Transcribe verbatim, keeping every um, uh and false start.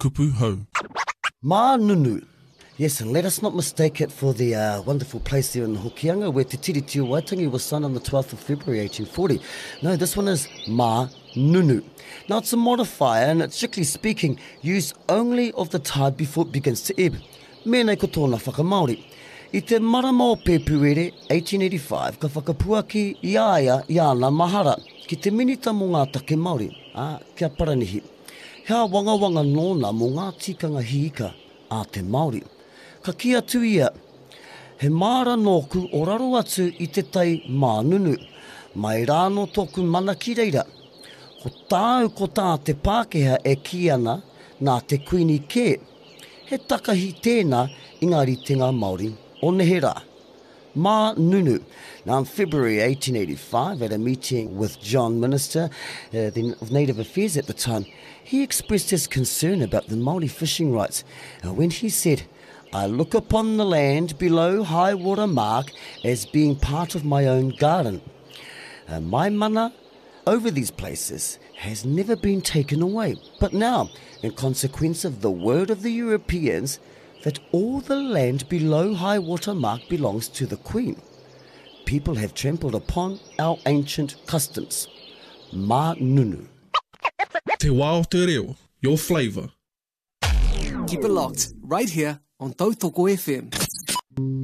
kupu hau. Mā Nunu. Yes, and let us not mistake it for the uh, wonderful place there in Hokianga where Te Tiriti o Waitangi was signed on the twelfth of February eighteen forty. No, this one is Mā Nunu. Now, it's a modifier and it's strictly speaking used only of the tide before it begins to ebb. Mēnei ko tōna whakamaori. I te marama o Pēpuere eighteen eighty-five, ka whakapuaki i aia i ana mahara ki te minita mo ngā take Māori, ah, kia paranihi. Hea wanga wanga nōna mo ngā tikanga hiika a te Māori. Ka kia tu ia, he māra nōku o raro atu i te tai Mā Nunu, mai rāno tōku mana ki reira. Ko tāu ko tā te Pākehā e ki ana nā te kuini kē. He takahi tēnā i ngā ritenga Māori o Nehera. Mā Nunu. Now in February eighteen eighty-five, at a meeting with John Minister uh, the, of Native Affairs at the time, he expressed his concern about the Māori fishing rights uh, when he said, I look upon the land below high water mark as being part of my own garden. Uh, my mana over these places has never been taken away. But now, in consequence of the word of the Europeans, that all the land below high water mark belongs to the Queen, people have trampled upon our ancient customs. Mā Nunu. Te wā o te reo, your flavour. Keep it locked, right here on Tautoko F M.